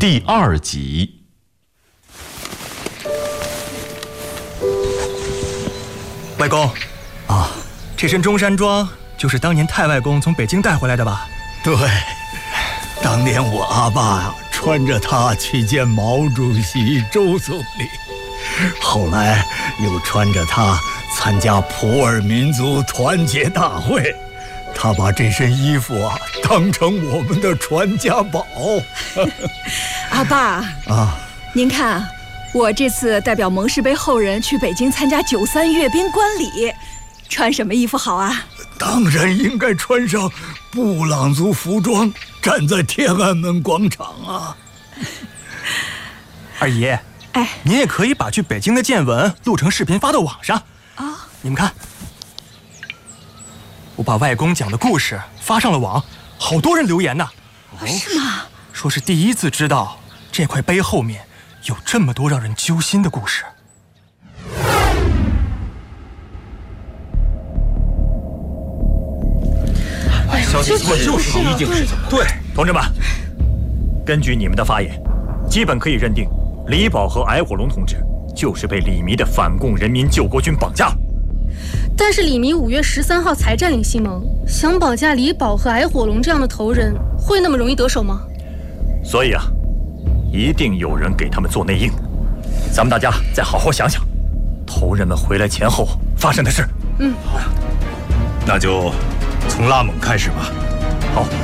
第2集。 外公，这身中山装就是当年太外公从北京带回来的吧？ 对，当年我阿爸穿着它去见毛主席、周总理，后来又穿着它参加普洱民族团结大会。他把这身衣服当成我们的传家宝。 阿爸您看，我这次代表蒙氏杯后人去北京参加93阅兵观礼，穿什么衣服好啊？ 当然应该穿上布朗族服装，站在天安门广场啊。 二姨，您也可以把去北京的见闻录成视频发到网上啊。 你们看，我把外公讲的故事发上了网，好多人留言呢。 是吗？ 说是第一次知道这块碑后面有这么多让人揪心的故事。 消息错就是一定是对，同志们，根据你们的发言，基本可以认定李宝和矮火龙同志就是被李弥的反共人民救国军绑架了。 但是李弥5月13号才占领西蒙，想绑架李宝和矮火龙这样的头人，会那么容易得手吗？ 所以一定有人给他们做内应。咱们大家再好好想想，头人们回来前后发生的事。 那就从拉蒙开始吧。 好。